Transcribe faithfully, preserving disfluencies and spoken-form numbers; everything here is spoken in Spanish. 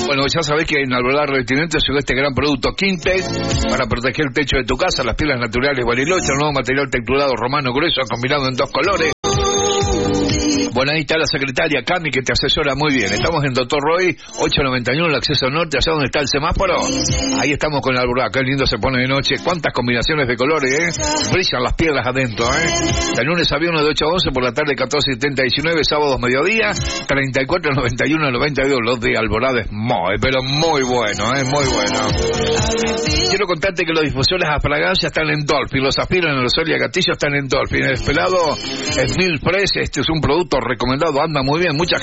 Bueno, ya sabés que en Alborada Revestimientos llegó este gran producto Quintex para proteger el techo de tu casa, las piedras naturales Bariloche, el nuevo material texturado romano grueso combinado en dos colores. Bueno, ahí está la secretaria Cami que te asesora muy bien. Estamos en Doctor Roy, ochocientos noventa y uno, el acceso norte, allá donde está el semáforo. Ahí estamos con la Alborada, qué lindo se pone de noche. Cuántas combinaciones de colores, ¿eh? Brillan las piedras adentro, ¿eh? De lunes a viernes de ocho a once, por la tarde catorce setenta y diecinueve, sábados mediodía, treinta y cuatro noventa y uno noventa y dos. Los de Alborada es muy, pero muy bueno, ¿eh? Muy bueno. Quiero contarte que los difusores a fragancia están en Dolphin, los aspiran en los Solia Gatillo están en Dolphin. El pelado es Mil Press, este es un producto recomendado, anda muy bien, mucha